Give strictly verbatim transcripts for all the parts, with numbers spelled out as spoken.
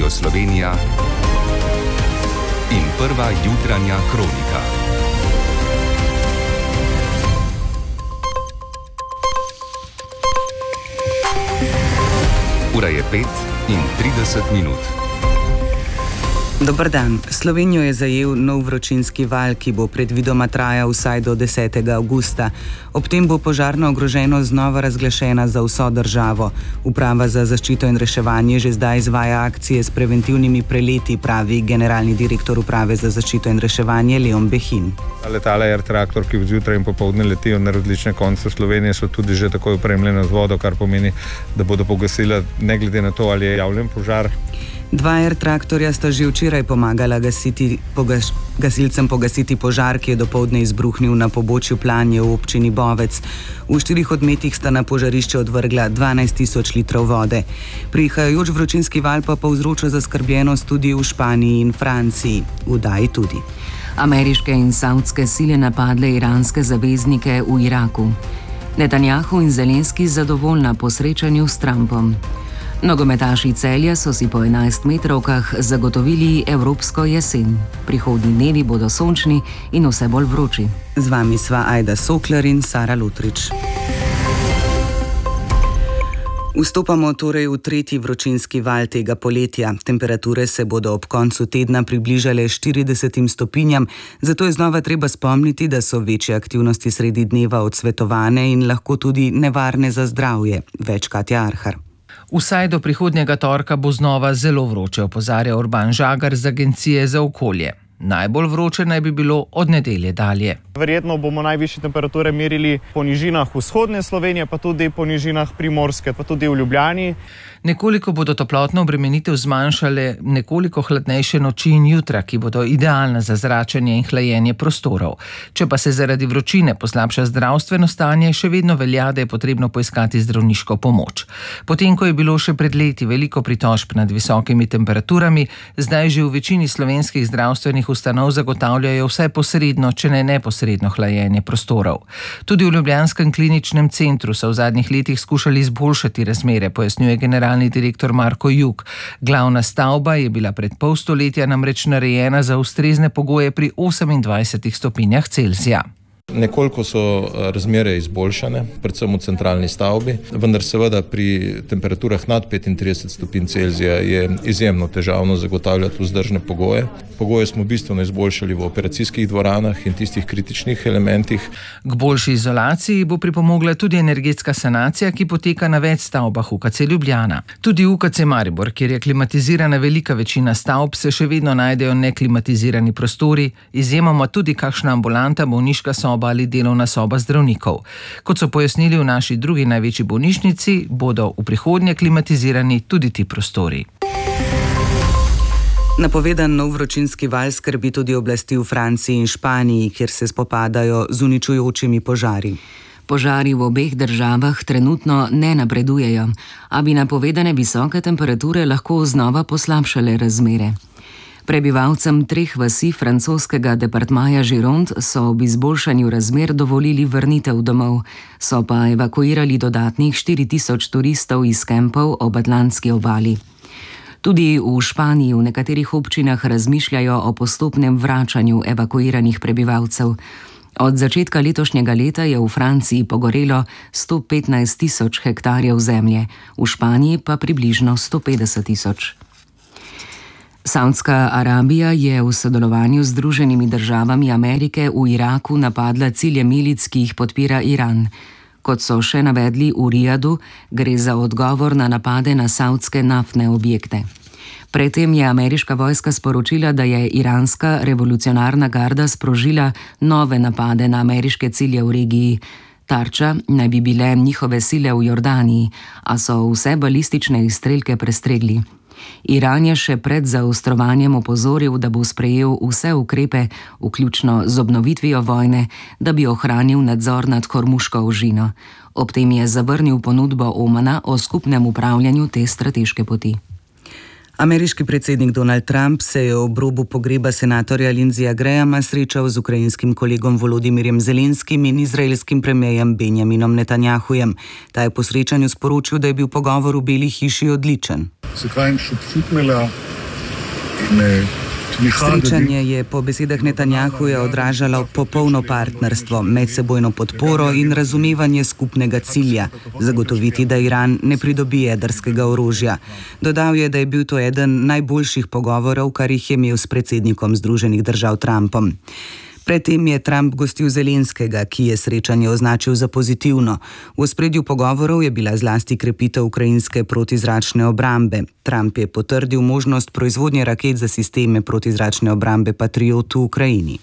Radio Slovenija in prva jutranja kronika. Ura je pet in trideset minut. Dober dan. Slovenijo je zajel nov vročinski val, ki bo predvidoma trajal vsaj do desetega avgusta. Ob tem bo požarna ogroženost znova razglašena za vso državo. Uprava za zaščito in reševanje že zdaj izvaja akcije s preventivnimi preleti, pravi generalni direktor Uprave za zaščito in reševanje Leon Behin. Letala Air Tractor, ki vzjutraj in popoldne letijo na različne konce Slovenije, so tudi že takoj opremljene z vodo, kar pomeni, da bodo pogasila ne glede na to, ali je javljen požar. Dva Air Traktorja sta že včeraj pomagala gasiti, pogaš, gasilcem pogasiti požar, ki je dopoldne izbruhnil na pobočju Planje v občini Bovec. V štirih odmetih sta na požarišče odvrgla dvanajst tisoč litrov vode. Prihajajoč vročinski val pa povzroča zaskrbljenost tudi v Španiji in Franciji. V Daji tudi. Ameriške in savdske sile napadle iranske zaveznike v Iraku. Netanjahu in Zelenski zadovoljna po srečanju s Trumpom. Nogometaši Celja so si po enajstmetrovkah zagotovili evropsko jesen. Prihodnji dnevi bodo sončni in vse bolj vroči. Z vami sva Ajda Sokler in Sara Lutrič. Vstopamo torej v tretji vročinski val tega poletja. Temperature se bodo ob koncu tedna približale štiridesetim stopinjam, zato je znova treba spomniti, da so večje aktivnosti sredi dneva odsvetovane in lahko tudi nevarne za zdravje. Več Katja Arhar. Vsaj do prihodnjega torka bo znova zelo vroče, opozarja Urban Žagar z Agencije za okolje. Najbolj vroče naj bi bilo od nedelje dalje. Verjetno bomo najvišje temperature merili po nižinah vzhodne Slovenije, pa tudi po nižinah Primorske, pa tudi v Ljubljani. Nekoliko bodo toplotno obremenitev zmanjšale nekoliko hladnejše noči in jutra, ki bodo idealna za zračenje in hlajenje prostorov. Če pa se zaradi vročine poslabša zdravstveno stanje, še vedno velja, da je potrebno poiskati zdravniško pomoč. Potem, ko je bilo še pred leti veliko pritožb nad visokimi temperaturami, zdaj že v večini slovenskih zdravstvenih ustanov zagotavljajo vsaj posredno, če ne neposredno hlajenje prostorov. Tudi v ljubljanskem kliničnem centru so v zadnjih letih skušali izboljšati razmere, pojasnjuje generalni direktor Marko Jug. Glavna stavba je bila pred pol stoletja namreč narejena za ustrezne pogoje pri osemindvajsetih stopinjah Celzija. Nekoliko so razmere izboljšane, predvsem v centralni stavbi, vendar seveda pri temperaturah nad petintrideset stopinj Celzija je izjemno težavno zagotavljati vzdržne pogoje. Pogoje smo bistveno izboljšali v operacijskih dvoranah in tistih kritičnih elementih. K boljši izolaciji bo pripomogla tudi energetska sanacija, ki poteka na več stavbah U K C Ljubljana. Tudi U K C Maribor, kjer je klimatizirana velika večina stavb, se še vedno najdejo neklimatizirani prostori, izjemoma tudi kakšna ambulanta, bolniška soba ali delovna soba zdravnikov. Kot so pojasnili v naši drugi največji bolnišnici, bodo v prihodnje klimatizirani tudi ti prostori. Napovedan nov vročinski val skrbi tudi oblasti v Franciji in Španiji, kjer se spopadajo z uničujočimi požari. Požari v obeh državah trenutno ne napredujejo, a bi napovedane visoke temperature lahko znova poslabšale razmere. Prebivalcem treh vasi francoskega departmaja Gironde so ob izboljšanju razmer dovolili vrnitev domov, so pa evakuirali dodatnih štiri tisoč turistov iz kempov ob Atlantski obali. Tudi v Španiji v nekaterih občinah razmišljajo o postopnem vračanju evakuiranih prebivalcev. Od začetka letošnjega leta je v Franciji pogorelo sto petnajst tisoč hektarjev zemlje, v Španiji pa približno sto petdeset tisoč. Saudska Arabija je v sodelovanju z Združenimi državami Amerike v Iraku napadla cilje milic, ki jih podpira Iran. Kot so še navedli v Rijadu, gre za odgovor na napade na saudske naftne objekte. Predtem je ameriška vojska sporočila, da je iranska revolucionarna garda sprožila nove napade na ameriške cilje v regiji. Tarča naj bi bile njihove sile v Jordaniji, a so vse balistične izstrelke prestregli. Iran je še pred zaostrovanjem opozoril, da bo sprejel vse ukrepe, vključno z obnovitvijo vojne, da bi ohranil nadzor nad Hormuško ožino. Ob tem je zavrnil ponudbo Omana o skupnem upravljanju te strateške poti. Ameriški predsednik Donald Trump se je ob robu pogreba senatorja Lindseyja Grahama srečal z ukrajinskim kolegom Volodimirjem Zelenskim in izraelskim premierjem Benjaminom Netanjahujem. Ta je po srečanju sporočil, da je bil pogovor v Beli hiši odličen. זה קרה עם שותפות מלאה Srečanje je po besedah Netanjahuja odražalo popolno partnerstvo, medsebojno podporo in razumevanje skupnega cilja – zagotoviti, da Iran ne pridobi jedrskega orožja. Dodal je, da je bil to eden najboljših pogovorov, kar jih je imel s predsednikom Združenih držav Trumpom. Predtem je Trump gostil Zelenskega, ki je srečanje označil za pozitivno. V ospredju pogovorov je bila zlasti krepitev ukrajinske protizračne obrambe. Trump je potrdil možnost proizvodnje raket za sisteme protizračne obrambe Patriot v Ukrajini.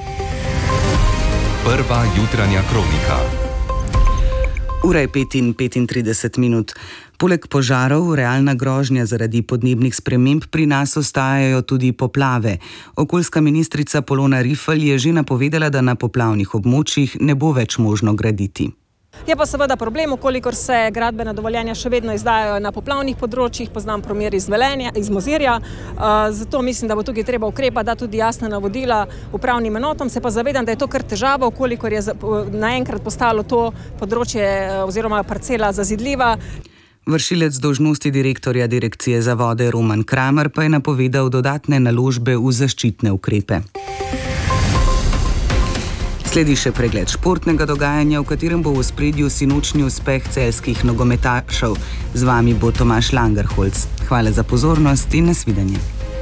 Prva jutranja kronika. Ura je pet in petintrideset minut. Poleg požarov, realna grožnja zaradi podnebnih sprememb pri nas ostajajo tudi poplave. Okoljska ministrica Polona Rifelj je že napovedala, da na poplavnih območjih ne bo več možno graditi. Je pa seveda problem, ukolikor se gradbena dovoljenja še vedno izdajajo na poplavnih področjih, poznam primer iz Velenja, iz Mozirja, zato mislim, da bo tukaj treba ukrepati, da tudi jasna navodila upravnim enotam, se pa zavedam, da je to kar težava, ukolikor je naenkrat postalo to področje oziroma parcela zazidljiva. Vršilec dolžnosti direktorja Direkcije za vode Roman Kramer pa je napovedal dodatne naložbe v zaščitne ukrepe. Sledi še pregled športnega dogajanja, v katerem bo v ospredju sinočnji uspeh celjskih nogometašev. Z vami bo Tomaž Langerholz. Hvala za pozornost in nasvidenje.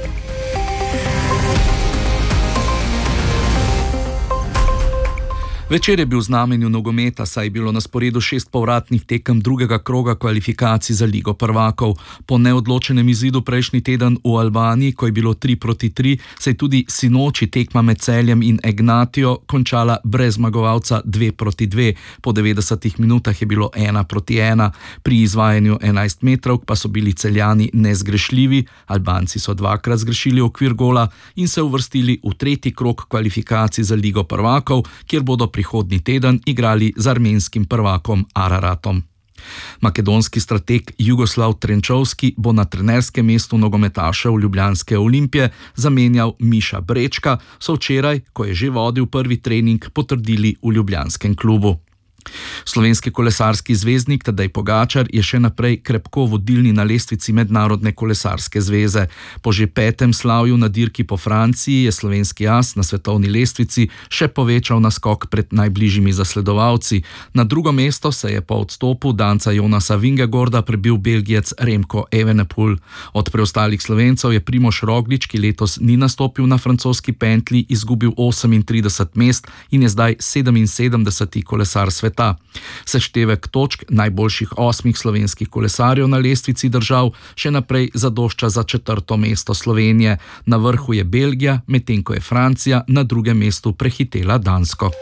Večer je bil v znamenju nogometa, saj je bilo na sporedu šest povratnih tekem drugega kroga kvalifikacij za Ligo prvakov. Po neodločenem izidu prejšnji teden v Albaniji, ko je bilo tri proti tri, se je tudi sinoči tekma med Celjem in Ignatijo končala brez zmagovalca dve proti dve. Po devetdesetih minutah je bilo ena proti ena. Pri izvajanju enajst metrovk pa so bili Celjani nezgrešljivi, Albanci so dvakrat zgrešili okvir gola in se uvrstili v tretji krog kvalifikacij za Ligo prvakov, kjer bodo prihodnji teden igrali z armenskim prvakom Araratom. Makedonski strateg Jugoslav Trenčovski bo na trenerskem mestu nogometašev Ljubljanske Olimpije zamenjal Miša Brečka, so včeraj, ko je že vodil prvi trening, potrdili v ljubljanskem klubu. Slovenski kolesarski zvezdnik Tadej Pogačar je še naprej krepko vodilni na lestvici Mednarodne kolesarske zveze. Po že petem slavju na dirki po Franciji je slovenski as na svetovni lestvici še povečal naskok pred najbližjimi zasledovalci. Na drugo mesto se je po odstopu danca Jonasa Vingegorda prebil Belgijec Remko Evenepoel. Od preostalih Slovencev je Primož Roglič, ki letos ni nastopil na francoski pentli, izgubil osemintrideset mest in je zdaj sedeminsedemdeseti kolesar sveta. Seštevek točk najboljših osmih slovenskih kolesarjev na lestvici držav še naprej zadošča za četrto mesto Slovenije. Na vrhu je Belgija, medtem ko je Francija na drugem mestu prehitela Dansko.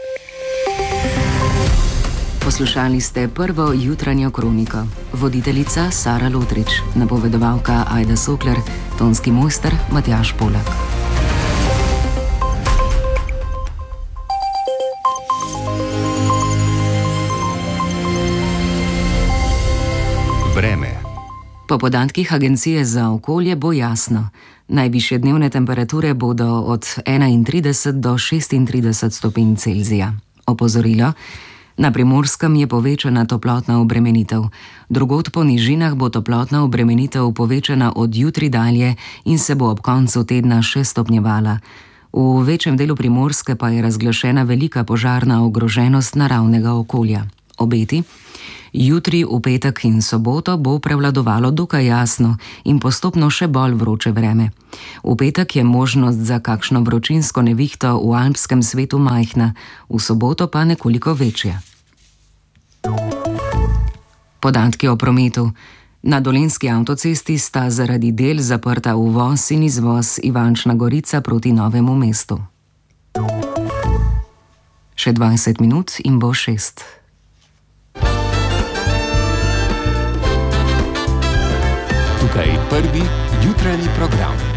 Poslušali ste prvo jutranjo kroniko. Voditeljica Sara Lotrič, napovedovalka Ajda Sokler, tonski mojster Matjaž Polak. Vreme. Po podatkih Agencije za okolje bo jasno. Najvišje dnevne temperature bodo od enaintrideset do šestintrideset stopinj Celzija. Opozorilo: na Primorskem je povečana toplotna obremenitev. Drugod po nižinah bo toplotna obremenitev povečana od jutri dalje in se bo ob koncu tedna še stopnjevala. V večjem delu Primorske pa je razglašena velika požarna ogroženost naravnega okolja. Obeti: jutri, v petek in soboto bo prevladovalo dokaj jasno in postopno še bolj vroče vreme. V petek je možnost za kakšno vročinsko nevihto v alpskem svetu majhna, v soboto pa nekoliko večja. Podatki o prometu. Na Dolenjski avtocesti sta zaradi del zaprta uvoz in izvoz Ivančna Gorica proti Novemu mestu. Še dvajset minut in bo šest. Tukaj prvi jutranji program.